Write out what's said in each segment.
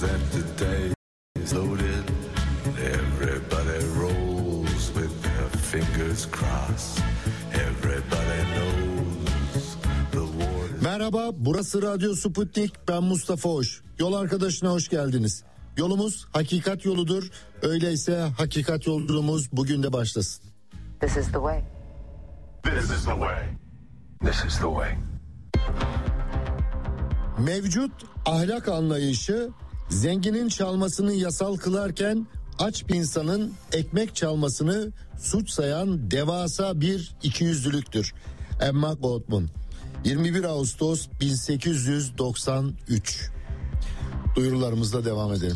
Merhaba, burası Radyo Sputnik, ben Mustafa Hoş. Yol arkadaşına hoş geldiniz. Yolumuz hakikat yoludur. Öyleyse hakikat yolculuğumuz bugün de başlasın. This is the way. This is the way. This is the way. Mevcut ahlak anlayışı zenginin çalmasını yasal kılarken aç bir insanın ekmek çalmasını suç sayan devasa bir ikiyüzlülüktür. Emma Goldman. 21 Ağustos 1893. Duyurularımızla devam edelim.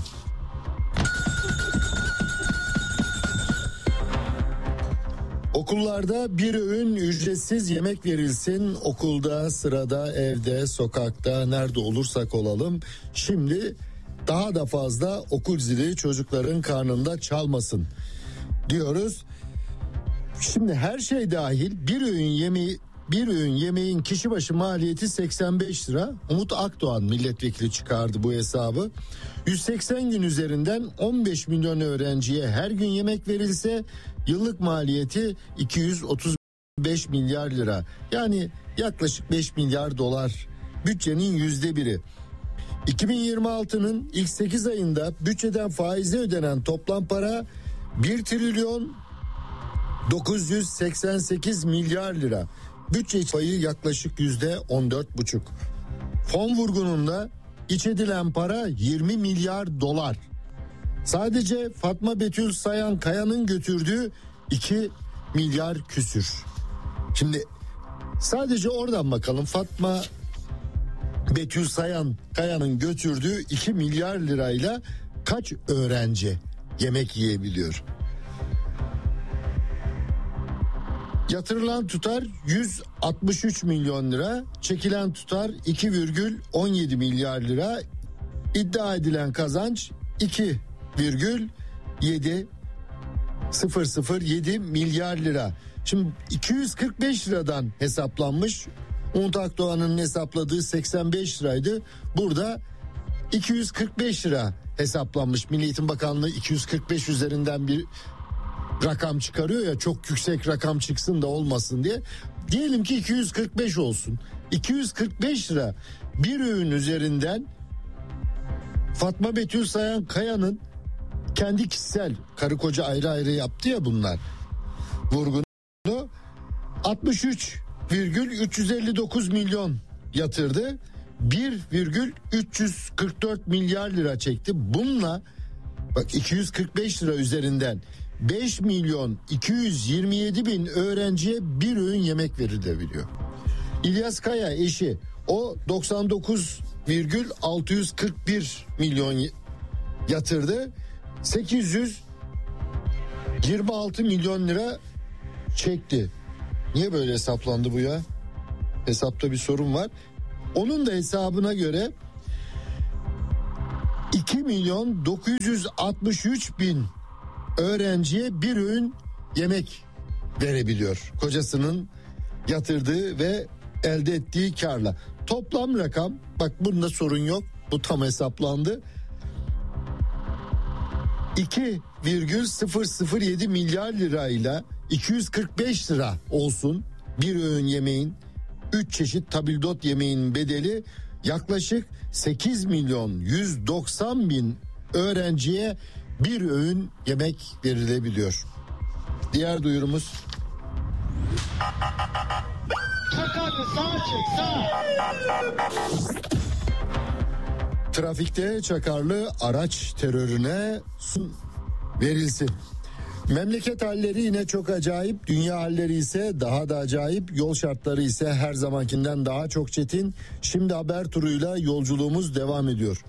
Okullarda bir öğün ücretsiz yemek verilsin. Okulda, sırada, evde, sokakta, nerede olursak olalım. Şimdi daha da fazla okul zili çocukların karnında çalmasın diyoruz. Şimdi her şey dahil bir öğün yemeğin kişi başı maliyeti 85 lira. Umut Akdoğan milletvekili çıkardı bu hesabı. 180 gün üzerinden 15 milyon öğrenciye her gün yemek verilse yıllık maliyeti 235 milyar lira. Yani yaklaşık 5 milyar dolar. Bütçenin %1'i. 2026'nın ilk 8 ayında bütçeden faize ödenen toplam para 1 trilyon 988 milyar lira. Bütçe payı yaklaşık %14,5. Fon vurgununda iç edilen para 20 milyar dolar. Sadece Fatma Betül Sayan Kaya'nın götürdüğü 2 milyar küsür. Şimdi sadece oradan bakalım. Fatma Betül Sayan Kaya'nın götürdüğü 2 milyar lirayla kaç öğrenci yemek yiyebiliyor? Yatırılan tutar 163 milyon lira, çekilen tutar 2,17 milyar lira, iddia edilen kazanç 2,7 milyar lira. Şimdi 245 liradan hesaplanmış. Umut Akdoğan'ın hesapladığı 85 liraydı. Burada 245 lira hesaplanmış. Milli Eğitim Bakanlığı 245 üzerinden bir rakam çıkarıyor ya, çok yüksek rakam çıksın da olmasın diye. Diyelim ki 245 olsun. 245 lira bir öğün üzerinden Fatma Betül Sayan Kaya'nın kendi kişisel, karı koca ayrı ayrı yaptı ya bunlar vurgunu, 63,359 milyon yatırdı. 1,344 milyar lira çekti. Bununla bak 245 lira üzerinden 5 milyon 227 bin öğrenciye bir öğün yemek verilebiliyor. İlyas Kaya eşi, o 99,641 milyon yatırdı. 826 milyon lira çekti. Niye böyle hesaplandı bu ya? Hesapta bir sorun var. Onun da hesabına göre 2 milyon 963 bin öğrenciye bir öğün yemek verebiliyor. Kocasının yatırdığı ve elde ettiği karla. Toplam rakam, bak bunda sorun yok. Bu tam hesaplandı. 2,007 milyar lirayla 245 lira olsun bir öğün yemeğin, 3 çeşit tabildot yemeğin bedeli yaklaşık 8 milyon 190 bin öğrenciye bir öğün yemek verilebiliyor. Diğer duyurumuz. Çakarlı sağa çek, sağ. Trafikte çakarlı araç terörüne son verilsin. Memleket halleri yine çok acayip, dünya halleri ise daha da acayip, yol şartları ise her zamankinden daha çok çetin. Şimdi haber turuyla yolculuğumuz devam ediyor.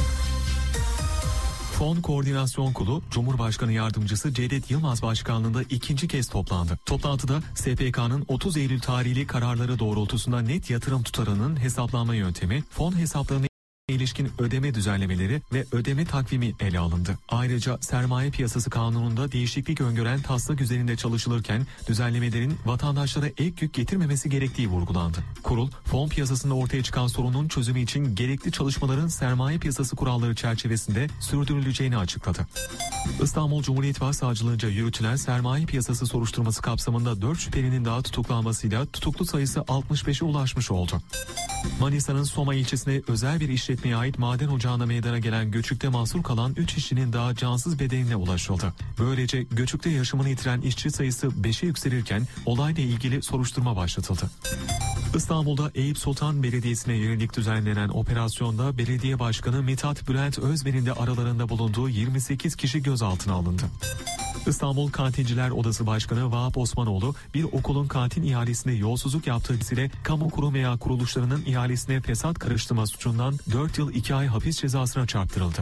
Fon Koordinasyon Kurulu, Cumhurbaşkanı Yardımcısı Cevdet Yılmaz başkanlığında ikinci kez toplandı. Toplantıda SPK'nın 30 Eylül tarihli kararları doğrultusunda net yatırım tutarının hesaplanma yöntemi, fon hesaplarını ilişkin ödeme düzenlemeleri ve ödeme takvimi ele alındı. Ayrıca sermaye piyasası kanununda değişiklik öngören taslak üzerinde çalışılırken düzenlemelerin vatandaşlara ek yük getirmemesi gerektiği vurgulandı. Kurul, fon piyasasında ortaya çıkan sorunun çözümü için gerekli çalışmaların sermaye piyasası kuralları çerçevesinde sürdürüleceğini açıkladı. İstanbul Cumhuriyet Başsavcılığınca yürütülen sermaye piyasası soruşturması kapsamında 4 şüphelinin daha tutuklanmasıyla tutuklu sayısı 65'e ulaşmış oldu. Manisa'nın Soma ilçesinde özel bir işletmeye ait maden ocağına meydana gelen göçükte mahsur kalan 3 işçinin daha cansız bedenine ulaşıldı. Böylece göçükte yaşamını yitiren işçi sayısı 5'e yükselirken olayla ilgili soruşturma başlatıldı. İstanbul'da Eyüp Sultan Belediyesi'ne yönelik düzenlenen operasyonda belediye başkanı Mithat Bülent Özmen'in de aralarında bulunduğu 28 kişi gözaltına alındı. İstanbul Kantinciler Odası Başkanı Vahap Osmanoğlu bir okulun kantin ihalesinde yolsuzluk yaptığı ile kamu kurum veya kuruluşlarının ihalesine fesat karıştırma suçundan 4 yıl 2 ay hapis cezasına çarptırıldı.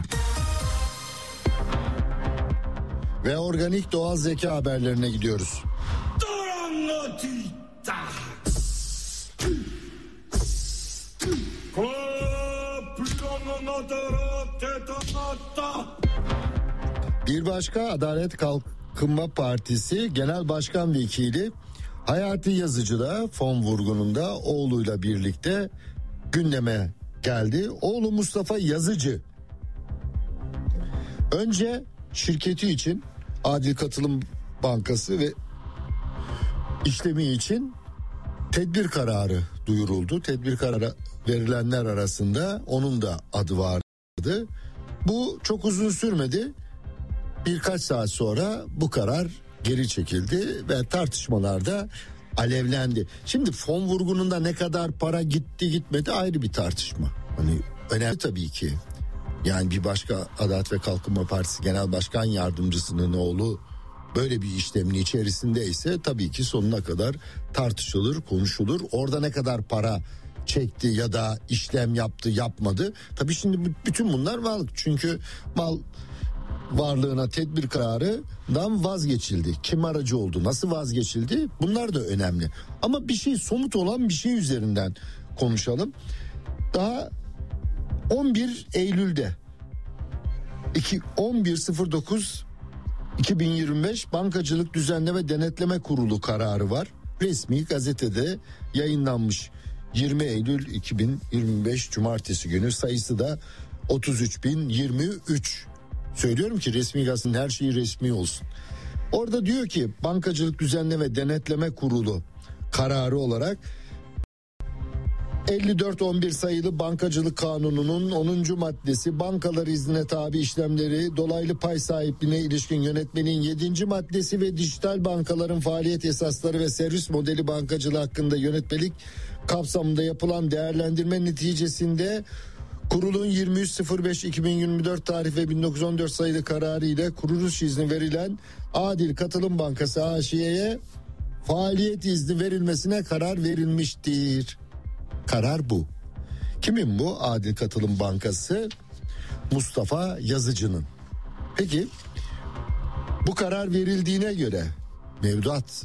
Ve organik doğal zeka haberlerine gidiyoruz. Bir başka Adalet Kalkınma Partisi Genel Başkan Vekili Hayati Yazıcı da fon vurgununda oğluyla birlikte gündeme geldi. Oğlu Mustafa Yazıcı önce şirketi için Adil Katılım Bankası ve işlemi için tedbir kararı duyuruldu. Tedbir kararı verilenler arasında onun da adı vardı. Bu çok uzun sürmedi. Birkaç saat sonra bu karar geri çekildi ve tartışmalarda alevlendi. Şimdi fon vurgununda ne kadar para gitti gitmedi ayrı bir tartışma. Hani önemli tabii ki. Yani bir başka Adalet ve Kalkınma Partisi Genel Başkan Yardımcısının oğlu böyle bir işlemin içerisindeyse tabii ki sonuna kadar tartışılır, konuşulur. Orada ne kadar para çekti ya da işlem yaptı, yapmadı. Tabii şimdi bütün bunlar var. Çünkü mal varlığına tedbir kararından vazgeçildi. Kim aracı oldu, nasıl vazgeçildi? Bunlar da önemli. Ama bir şey, somut olan bir şey üzerinden konuşalım. Daha 11 Eylül'de 11.09.2025 Bankacılık Düzenleme Denetleme Kurulu kararı var. Resmi gazetede yayınlanmış. 20 Eylül 2025 Cumartesi günü, sayısı da 33.023. Söylüyorum ki resmi gazetenin her şeyi resmi olsun. Orada diyor ki Bankacılık Düzenleme Denetleme Kurulu kararı olarak 54.11 sayılı Bankacılık Kanunu'nun 10. maddesi bankalar iznine tabi işlemleri, dolaylı pay sahipliğine ilişkin yönetmenin 7. maddesi ve dijital bankaların faaliyet esasları ve servis modeli bankacılığı hakkında yönetmelik kapsamında yapılan değerlendirme neticesinde kurulun 23.05.2024 tarih ve 1914 sayılı kararı ile kuruluş izni verilen Adil Katılım Bankası AŞ'ye faaliyet izni verilmesine karar verilmiştir. Karar bu. Kimin bu? Adil Katılım Bankası Mustafa Yazıcı'nın. Peki bu karar verildiğine göre mevduat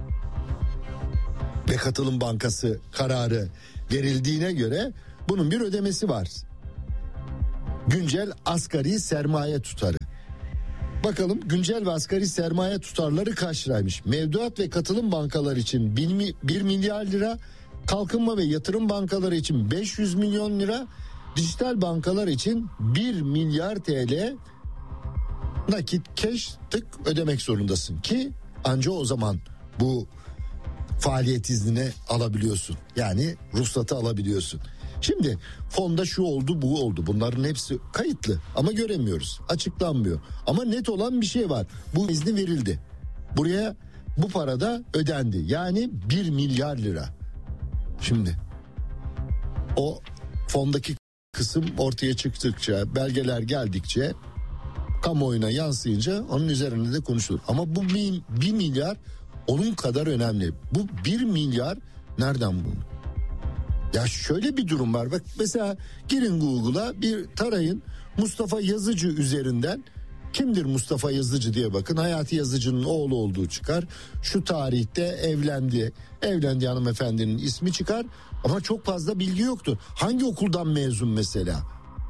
ve Katılım Bankası kararı verildiğine göre bunun bir ödemesi var. Güncel asgari sermaye tutarı. Bakalım güncel ve asgari sermaye tutarları kaç liraymış? Mevduat ve katılım bankalar için 1 milyar lira, kalkınma ve yatırım bankaları için 500 milyon lira, dijital bankalar için 1 milyar TL nakit cash tık ödemek zorundasın ki anca o zaman bu faaliyet iznini alabiliyorsun. Yani ruhsatı alabiliyorsun. Şimdi fonda şu oldu, bu oldu. Bunların hepsi kayıtlı ama göremiyoruz. Açıklanmıyor. Ama net olan bir şey var. Bu izni verildi. Buraya bu para da ödendi. Yani 1 milyar lira. Şimdi o fondaki kısım ortaya çıktıkça, belgeler geldikçe, kamuoyuna yansıyınca onun üzerinde de konuşulur. Ama bu 1 milyar onun kadar önemli. Bu 1 milyar nereden bulundu? Ya şöyle bir durum var. Bak mesela girin Google'a, bir tarayın Mustafa Yazıcı üzerinden. Kimdir Mustafa Yazıcı diye bakın. Hayati Yazıcı'nın oğlu olduğu çıkar. Şu tarihte evlendi. Evlendiği hanımefendinin ismi çıkar. Ama çok fazla bilgi yoktur. Hangi okuldan mezun mesela?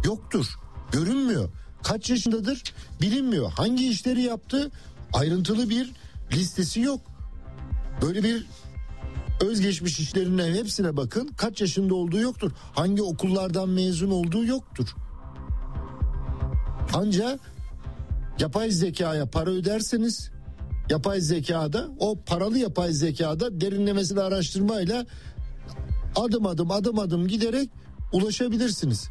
Yoktur. Görünmüyor. Kaç yaşındadır? Bilinmiyor. Hangi işleri yaptı? Ayrıntılı bir listesi yok. Böyle bir özgeçmiş işlerinin hepsine bakın. Kaç yaşında olduğu yoktur. Hangi okullardan mezun olduğu yoktur. Ancak yapay zekaya para öderseniz, yapay zekada, o paralı yapay zekada derinlemesine araştırmayla adım adım giderek ulaşabilirsiniz.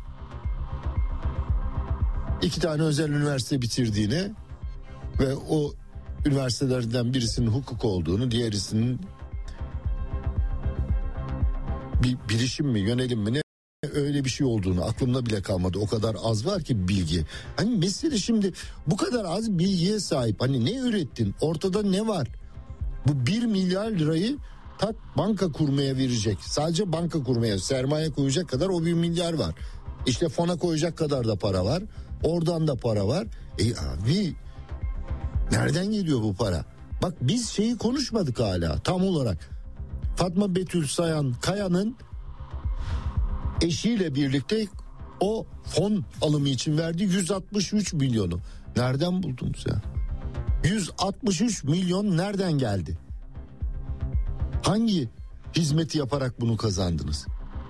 2 tane özel üniversite bitirdiğini ve o üniversitelerden birisinin hukuk olduğunu, diğerisinin bir bilişim mi, yönelim mi, ne öyle bir şey olduğunu aklımda bile kalmadı. O kadar az var ki bilgi. Hani mesele şimdi bu kadar az bilgiye sahip. Hani ne ürettin? Ortada ne var? Bu 1 milyar lirayı banka kurmaya verecek. Sadece banka kurmaya, sermaye koyacak kadar o 1 milyar var. İşte fona koyacak kadar da para var. Oradan da para var. Abi nereden geliyor bu para? Bak biz şeyi konuşmadık hala tam olarak. Fatma Betül Sayan Kaya'nın eşiyle birlikte o fon alımı için verdiği 163 milyonu. Nereden buldunuz ya? 163 milyon nereden geldi? Hangi hizmeti yaparak bunu kazandınız?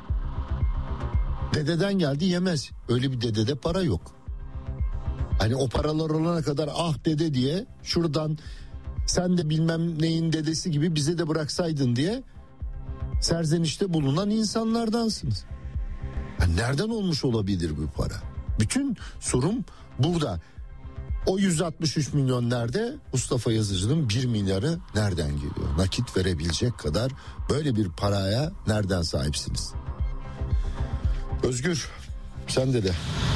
Dededen geldi yemez. Öyle bir dedede para yok. Hani o paralar olana kadar ah dede diye şuradan sen de bilmem neyin dedesi gibi bize de bıraksaydın diye serzenişte bulunan insanlardansınız. Yani nereden olmuş olabilir bu para? Bütün sorun burada. O 163 milyon nerede? Mustafa Yazıcı'nın 1 milyarı nereden geliyor? Nakit verebilecek kadar böyle bir paraya nereden sahipsiniz? Özgür, sen de.